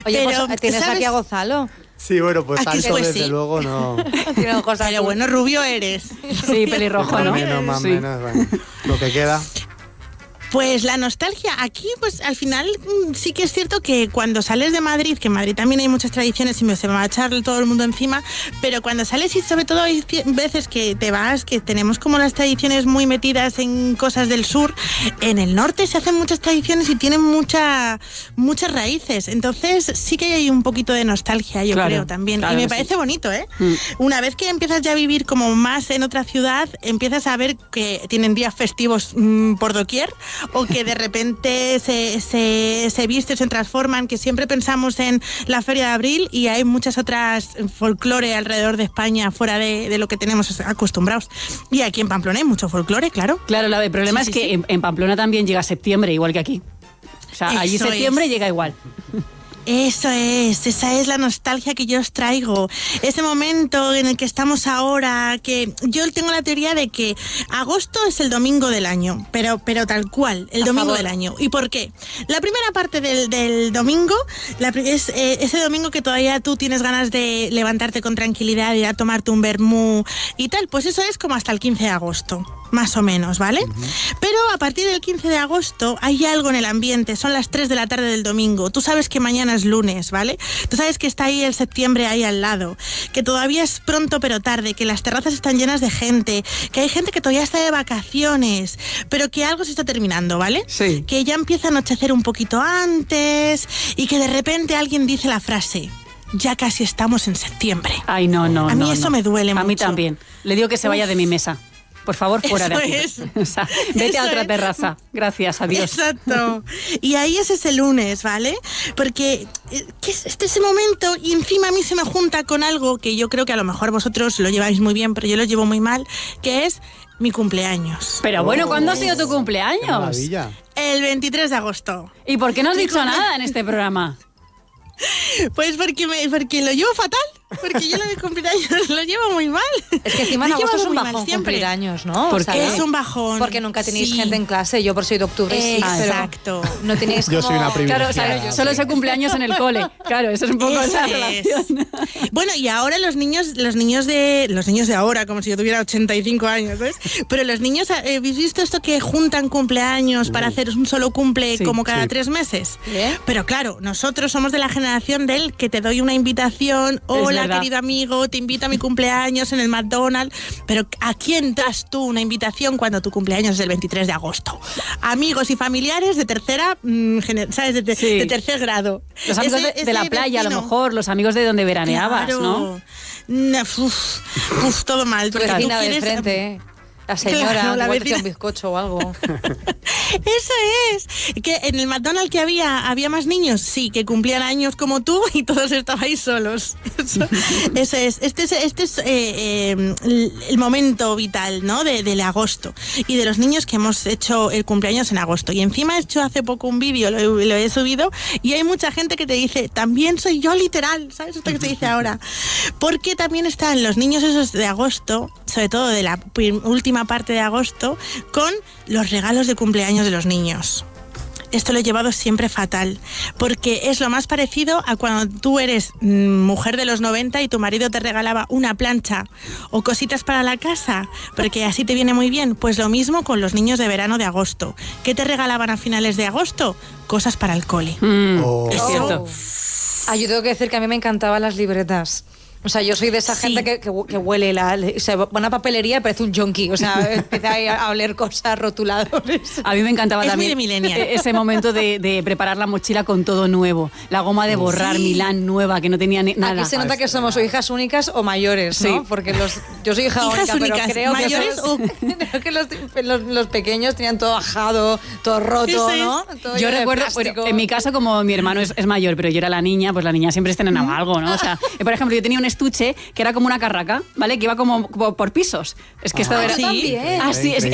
Oye, Pero, pues tienes ¿sabes? aquí a Gonzalo. Sí, bueno, pues Aquí alto pues desde sí. luego no. Tiene ojos Pero azules. bueno, rubio eres. Sí, pelirrojo, ¿no? Más Sí. menos, bueno, lo que queda. Pues la nostalgia, aquí pues al final sí que es cierto que cuando sales de Madrid, que en Madrid también hay muchas tradiciones y se me va a echar todo el mundo encima, pero cuando sales y sobre todo hay veces que te vas, que tenemos como las tradiciones muy metidas en cosas del sur, en el norte se hacen muchas tradiciones y tienen muchas raíces, entonces sí que hay un poquito de nostalgia, yo Claro, creo también, claro y me que parece sí. bonito, ¿eh? Una vez que empiezas ya a vivir como más en otra ciudad, empiezas a ver que tienen días festivos por doquier, o que de repente se visten, se transforman, que siempre pensamos en la Feria de Abril y hay muchas otras folclore alrededor de España fuera de lo que tenemos acostumbrados. Y aquí en Pamplona hay mucho folclore, claro. Claro, el problema Sí, es sí, que sí. en Pamplona también llega septiembre, igual que aquí. O sea, allí Eso septiembre es. llega igual. Esa es la nostalgia que yo os traigo. Ese momento en el que estamos ahora, que yo tengo la teoría de que agosto es el domingo del año, pero tal cual, el domingo del año. ¿Y por qué? La primera parte del domingo es ese domingo que todavía tú tienes ganas de levantarte con tranquilidad, ir a tomarte un vermú y tal, pues eso es como hasta el 15 de agosto. Más o menos, ¿vale? Pero a partir del 15 de agosto hay algo en el ambiente, son las 3 de la tarde del domingo, tú sabes que mañana es lunes, ¿vale? Tú sabes que está ahí el septiembre ahí al lado, que todavía es pronto pero tarde, que las terrazas están llenas de gente, que hay gente que todavía está de vacaciones, pero que algo se está terminando, ¿vale? Sí. Que ya empieza a anochecer un poquito antes y que de repente alguien dice la frase, ya casi estamos en septiembre. Ay, no. A mí eso me duele mucho. A mí también. Le digo que se vaya de mi mesa. Por favor, fuera de aquí. Eso es. O sea, vete a Eso otra es. terraza. Gracias, adiós. Exacto. Y ahí es ese lunes, ¿vale? Porque que es ese momento y encima a mí se me junta con algo que yo creo que a lo mejor vosotros lo lleváis muy bien, pero yo lo llevo muy mal, que es mi cumpleaños. Pero bueno, ¿cuándo ha sido tu Qué cumpleaños? maravilla. El 23 de agosto. ¿Y por qué no has dicho nada en este programa? Pues porque lo llevo fatal. Porque yo lo de cumpleaños lo llevo muy mal. Es que encima en Lo he agosto es llevado un muy mal bajón siempre. cumplir años, ¿no? ¿Por qué? Es un bajón. Porque nunca tenéis Sí. gente en clase. Yo por soy de octubre sí, pero Exacto. no tenéis Yo como... soy una Claro, privilegiada. o sea, solo ese cumpleaños en el cole. Claro, eso es un poco Eso esa es. relación. Bueno, y ahora los niños de ahora, como si yo tuviera 85 años, ¿ves? Pero los niños, ¿habéis visto esto que juntan cumpleaños para hacer un solo cumple Sí. como cada Sí. 3 meses? ¿Eh? Pero claro, nosotros somos de la generación del que te doy una invitación, hola verdad. querido amigo, te invito a mi cumpleaños en el McDonald's, pero ¿a quién das tú una invitación cuando tu cumpleaños es el 23 de agosto? Amigos y familiares de tercera, ¿sabes? Sí. De tercer grado. Los amigos de la playa, a lo vecino. mejor, los amigos de donde veraneabas, Claro. ¿no? Uf, todo mal. Tu porque tú vecina de quieres- frente, la señora, Claro, la igual te hacía vecina. un bizcocho o algo. Eso es. Que en el McDonald's que había más niños, sí, que cumplían años como tú y todos estabais solos. Eso es. Este es el momento vital, ¿no? Del agosto. Y de los niños que hemos hecho el cumpleaños en agosto. Y encima he hecho hace poco un vídeo, lo he subido, y hay mucha gente que te dice, también soy yo literal, ¿sabes esto que se dice ahora? Porque también están los niños esos de agosto, sobre todo de la última parte de agosto, con los regalos de cumpleaños de los niños. Esto lo he llevado siempre fatal, porque es lo más parecido a cuando tú eres mujer de los 90 y tu marido te regalaba una plancha o cositas para la casa, porque así te viene muy bien. Pues lo mismo con los niños de verano de agosto. ¿Qué te regalaban a finales de agosto? Cosas para el cole. Oh. Es cierto. Yo tengo que decir que a mí me encantaban las libretas. O sea, yo soy de esa Sí. gente que huele o sea, va a una papelería y parece un junkie. O sea, empieza a oler cosas, rotuladores. A mí me encantaba Es muy también de millennial. ese momento de preparar la mochila con todo nuevo. La goma de borrar Sí. Milán nueva, que no tenía nada. Aquí se nota que somos o hijas únicas o mayores, ¿no? Sí. Porque yo soy hija Hijas única, pero únicas, creo mayores creo que los pequeños tenían todo ajado, todo roto, Eso es. ¿no? Todo Yo lleno de recuerdo, plástico. bueno, en mi caso, como mi hermano es mayor, pero yo era la niña, pues la niña siempre estrenaba algo, ¿no? O sea, por ejemplo, yo tenía un estuche que era como una carraca, ¿vale? Que iba como por pisos. Es que esto Ah, era... yo también. Así es.